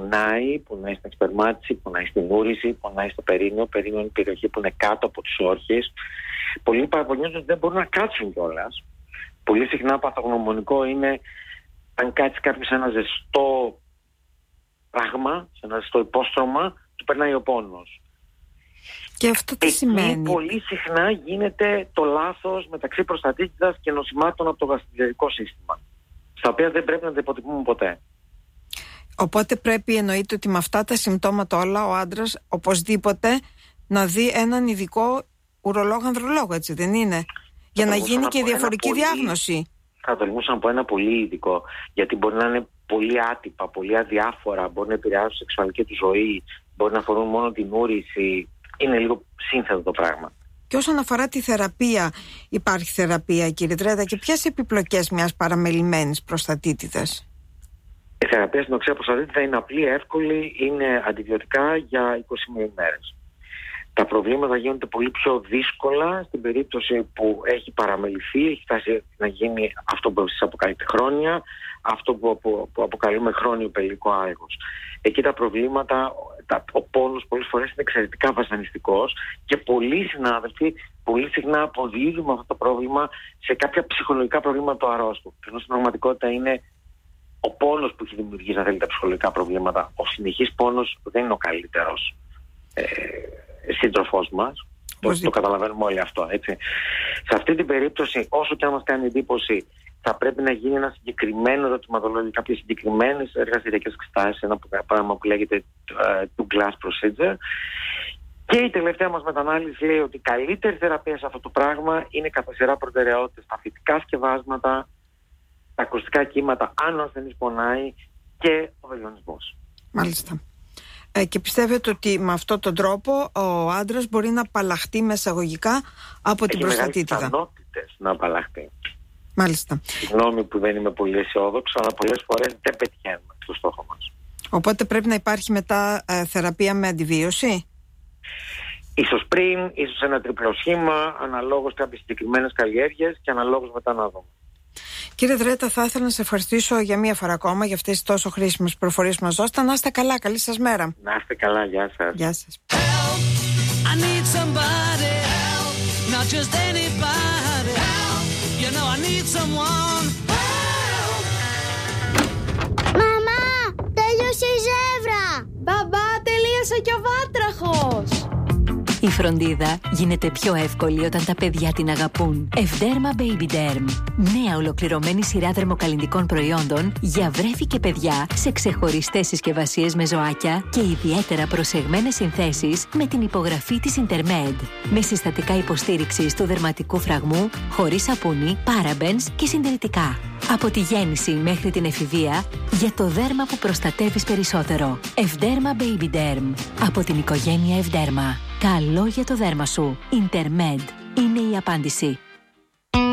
πονάει, πονάει στην εξπερμάτιση, πονάει στην ούρηση, πονάει στο περίνιο. Περίνιο είναι η περιοχή που είναι κάτω από τις όρχες. Πολλοί παραπονιούνται ότι δεν μπορούν να κάτσουν κιόλας. Πολύ συχνά παθογνωμονικό είναι αν κάτσει κάποιος σε ένα ζεστό πράγμα, σε ένα ζεστό υπόστρωμα, του περνάει ο πόνος. Και αυτό τι σημαίνει? Πολύ συχνά γίνεται το λάθος μεταξύ προστατήτηδας και νοσημάτων από το γαστρεντερικό σύστημα, στα οποία δεν πρέπει να τα υποτιμούμε ποτέ. Οπότε πρέπει, εννοείται, ότι με αυτά τα συμπτώματα όλα ο άντρας οπωσδήποτε να δει έναν ειδικό ουρολόγο-ανδρολόγο, έτσι δεν είναι? Για να γίνει και διαφορική διάγνωση. Θα τολμούσα να πω ένα πολύ ειδικό, γιατί μπορεί να είναι πολύ άτυπα, πολύ αδιάφορα, μπορεί να επηρεάσουν τη σεξουαλική του ζωή, μπορεί να αφορούν μόνο την ούρηση. Είναι λίγο σύνθετο το πράγμα. Και όσον αφορά τη θεραπεία, υπάρχει θεραπεία, κύριε Τρέτα, και ποιες επιπλοκές μιας παραμελημένης προστατήτηδας? Η θεραπεία στην οξέα προστατήτηδα είναι απλή, εύκολη, είναι αντιβιωτικά για 21 ημέρες. Τα προβλήματα γίνονται πολύ πιο δύσκολα στην περίπτωση που έχει παραμεληθεί, έχει φτάσει να γίνει αυτό που εσείς αποκαλείτε χρόνια, αυτό που αποκαλούμε χρόνιο πελικό άγχος. Εκεί τα προβλήματα, ο πόνος πολλές φορές είναι εξαιρετικά βασανιστικός και πολλοί συνάδελφοι πολύ συχνά αποδίδουν αυτό το πρόβλημα σε κάποια ψυχολογικά προβλήματα του αρρώστου. Ενώ στην πραγματικότητα είναι ο πόνος που έχει δημιουργήσει, αν θέλετε, τα ψυχολογικά προβλήματα. Ο συνεχής πόνος δεν είναι ο καλύτερος σύντροφός μας. Το καταλαβαίνουμε όλοι αυτό, έτσι. Σε αυτή την περίπτωση, όσο και αν μας κάνει εντύπωση, θα πρέπει να γίνει ένα συγκεκριμένο ερωτηματολόγιο, κάποιες συγκεκριμένες εργαστηριακές εξετάσεις, ένα πράγμα που λέγεται two glass procedure. Και η τελευταία μας μετανάλυση λέει ότι η καλύτερη θεραπεία σε αυτό το πράγμα είναι κατά σειρά προτεραιότητες τα φυτικά σκευάσματα, τα ακουστικά κύματα, αν ο ασθενής πονάει, και ο βελονισμός. Μάλιστα. Και πιστεύετε ότι με αυτόν τον τρόπο ο άντρας μπορεί να απαλλαχτεί με εισαγωγικά από την προστατήτηδα? Έχει μεγάλες πιθανότητες να απαλλαχτεί. Μάλιστα. Συγγνώμη που δεν είμαι πολύ αισιόδοξο, αλλά πολλές φορές δεν πετυχαίνουμε το στόχο μας. Οπότε πρέπει να υπάρχει μετά θεραπεία με αντιβίωση? Ίσως πριν, ίσως ένα τριπλό σχήμα, αναλόγως κάποιες συγκεκριμένες καλλιέργειες και αναλόγως μετά να δούμε. Κύριε Δρέτα, θα ήθελα να σε ευχαριστήσω για μία φορά ακόμα για αυτές τις τόσο χρήσιμες προφορίες που μας δώσατε. Να είστε καλά, καλή σας μέρα. Να είστε καλά, γεια σας. Γεια σας. Μαμά, τέλειωσε η ζεύρα. Μπαμπά, τελείωσε και ο βάτραχος. Η φροντίδα γίνεται πιο εύκολη όταν τα παιδιά την αγαπούν. Ευδέρμα Baby Derm. Νέα ολοκληρωμένη σειρά δερμοκαλλυντικών προϊόντων για βρέφη και παιδιά σε ξεχωριστές συσκευασίες με ζωάκια και ιδιαίτερα προσεγμένες συνθέσεις με την υπογραφή της Intermed. Με συστατικά υποστήριξης του δερματικού φραγμού, χωρίς σαπούνι, parabens και συντηρητικά. Από τη γέννηση μέχρι την εφηβεία, για το δέρμα που προστατεύεις περισσότερο. Ευδέρμα Baby Derm. Από την οικογένεια Ευδέρμα. Καλό για το δέρμα σου. Intermed είναι η απάντηση.